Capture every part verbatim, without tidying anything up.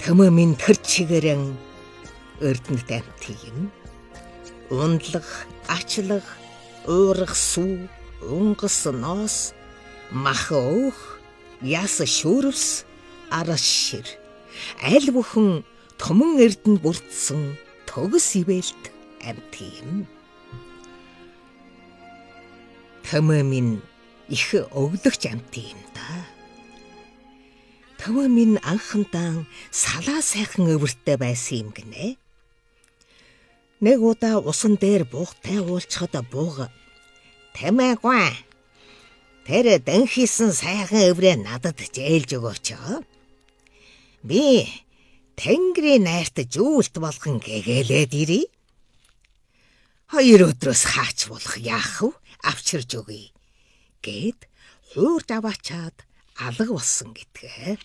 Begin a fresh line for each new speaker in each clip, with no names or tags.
Төмөө минь тэр чигээрэн эрдэнэт амт юм. Ундлаг, ачлаг, уурах сүү, унгас ноос, мах өөх, яс шүүрвс, арас шир. Аль бүхэн томон эрдэнд бүрдсэн төгс ивэлт амт юм. Төмөө минь их өглөгч амт юм да. Төмөө минь анхандаа салаа сайхан өвөртэй байсан юм гинэ. Нэг удаа усан дээр буухтай уулзахад бууга "Тэмээгүй. Тэр дэнхийсэн сайхан өврөө надад зээлж өгөөч. Би Тэнгэрийн найрт жүүлт болгон гэгээлээд ирье. Хоёр өдрөөс хаач болох яах вэ? Авчирж өгье" гэд хуурж аваачаад алга болсон гэдгээ.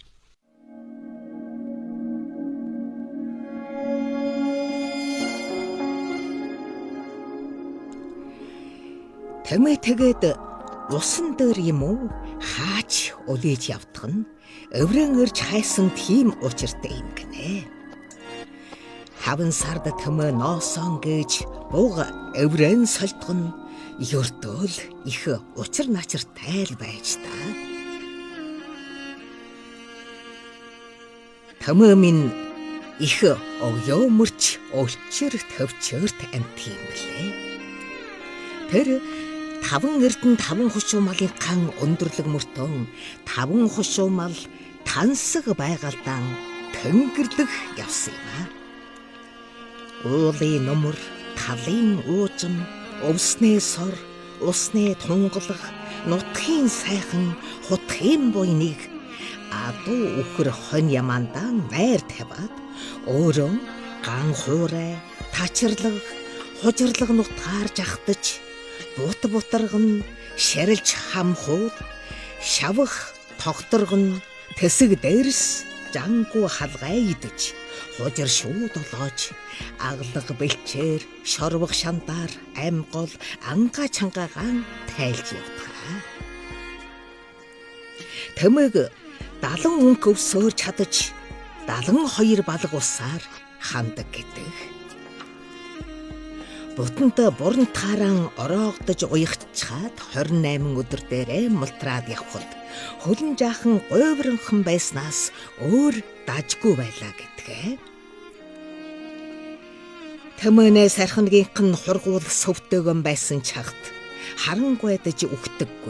Тэмээ тэгээд усан дээр юм уу хаач улиж явдах нь өврөн ирж хайсан тийм учиртай юм гинэ. Хаван сард тэмээ ноосон гэж бууга өврөн солтгон ёртөөл их учир начиртай л байж та. Тэмээ минь их өёмөрч өлчөр төвчөрт амт юм блэ. Тэр таван эрдэн таван хушуу малын ган өндөрлөг мөртөн таван хушуу мал тансаг байгальдан тэнгэрлэх явсан юм а. Уулын нөмөр, талын уужим, өвснээ сор, усны тунгалах, нутгийн сайхан хутгийн буйныг адуу үхэр хонь ямандан найр тавиад өөрөө ган хуурай, тачирлаг, хужирлаг нутгаар жахтаж бут бутарган шарилж хамхуул шавх тогторгон тэсэг дээрс жангу халгай идэж хужир шууд олоож аглаг бэлчээр шорвох шантаар амьгол анга чангаагаан тайлж явдгаа. Тэмээг далан өнгө өвсөөр чадаж далан хоёр балга усаар хандаг гэдэг. Бутанд буран тааран ороогдож уягчаад хорин найман өдөр дээрээ мултраад явхад хөлн жаахан говьронхон байснаас өөр дажгүй байлаа гэдгээ. Тэмээнээ сархинагийнх нь хургуул сөвтөөгөн байсан чагт харангуйдаж үхдэг.